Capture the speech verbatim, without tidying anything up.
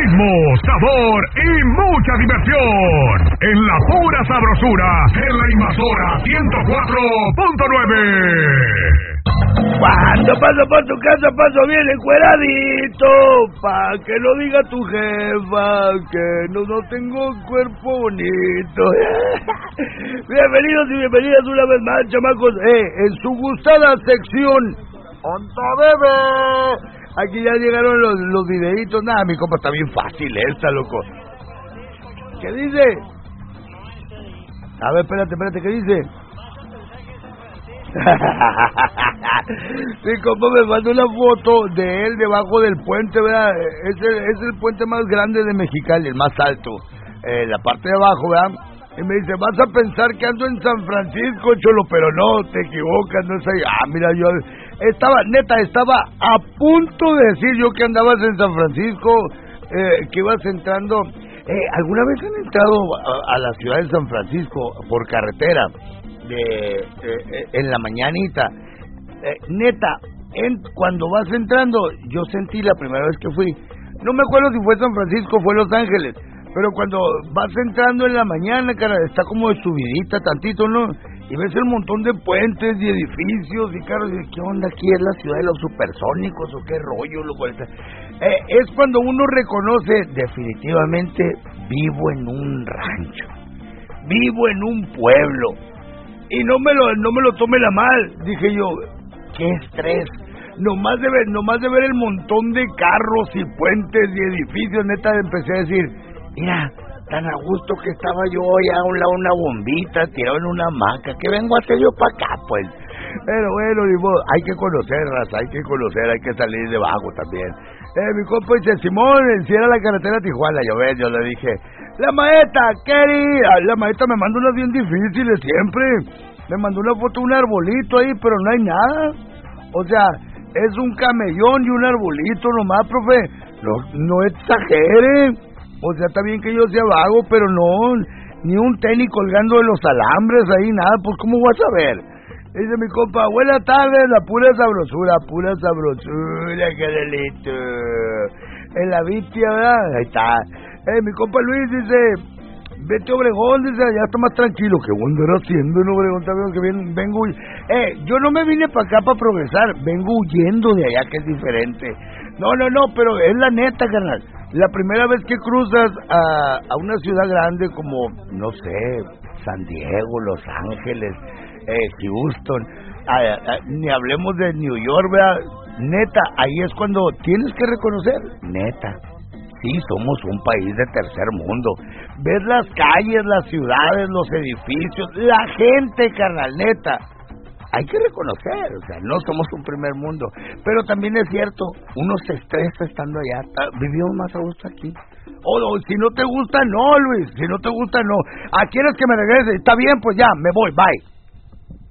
ritmo, sabor y mucha diversión. En la pura sabrosura, en la Invasora ciento cuatro punto nueve. Cuando paso por tu casa paso bien encueradito, pa' que no diga tu jefa que no, no tengo cuerpo bonito. Bienvenidos y bienvenidas una vez más, chamacos, eh, en su gustada sección ¡Onta Bebé! Aquí ya llegaron los, los videitos. Nada, mi compa, está bien fácil esta, loco. ¿Qué dice? A ver, espérate, espérate, ¿qué dice? Mi compa me mandó una foto de él debajo del puente, ¿verdad? Es el, es el puente más grande de Mexicali, el más alto, eh, la parte de abajo, ¿verdad? Y me dice, vas a pensar que ando en San Francisco, cholo, pero no, te equivocas, no es ahí. Ah, mira, yo estaba, neta, estaba a punto de decir yo que andabas en San Francisco, eh, que ibas entrando. Eh, ¿Alguna vez han entrado a, a la ciudad de San Francisco por carretera? De, eh, en la mañanita, eh, neta, en, cuando vas entrando, yo sentí la primera vez que fui, no me acuerdo si fue San Francisco o fue Los Ángeles, pero cuando vas entrando en la mañana, cara, está como de subidita tantito, ¿no? Y ves el montón de puentes y edificios y caros, y ¿qué onda? ¿Aquí es la ciudad de los supersónicos o qué rollo, loco? Eh, es cuando uno reconoce, definitivamente, vivo en un rancho, vivo en un pueblo. Y no me lo no me lo tome la mal, dije yo, qué estrés, nomás de ver, nomás de ver el montón de carros y puentes y edificios, neta, empecé a decir, mira, tan a gusto que estaba yo ya a un lado una bombita, tirado en una hamaca, que vengo a hacer yo para acá, pues. Pero bueno, digo, hay que conocerlas, hay que conocer, hay que salir de vago también. Eh, mi compa dice, Simón, encierra la carretera a Tijuana, yo ves, yo le dije, la maestra, querida, la maestra me manda unas bien difíciles siempre, me mandó una foto de un arbolito ahí, pero no hay nada, o sea, es un camellón y un arbolito nomás, profe, no, no exagere, o sea, está bien que yo sea vago, pero no, ni un tenis colgando de los alambres ahí, nada, pues ¿cómo vas a ver? Dice mi compa, buenas tardes, la pura sabrosura, pura sabrosura, qué delito. En la vitia, ¿verdad? Ahí está. Eh, mi compa Luis dice, vete Obregón, dice, ya está más tranquilo. ¿Qué voy a andar haciendo en Obregón? También que bien, vengo, eh, yo no me vine para acá para progresar, vengo huyendo de allá, que es diferente. No, no, no, pero es la neta, carnal. La primera vez que cruzas a, a una ciudad grande como, no sé, San Diego, Los Ángeles, eh, Houston, ah, ah, ni hablemos de New York, ¿verdad? Neta, ahí es cuando tienes que reconocer, neta, sí, somos un país de tercer mundo. Ves las calles, las ciudades, los edificios, la gente, carnal, neta. Hay que reconocer, o sea, no somos un primer mundo, pero también es cierto, uno se estresa estando allá, vivimos más a gusto aquí. O oh, si no te gusta, no, Luis, si no te gusta, no. ¿A quieres que me regrese? Está bien, pues ya, me voy, bye.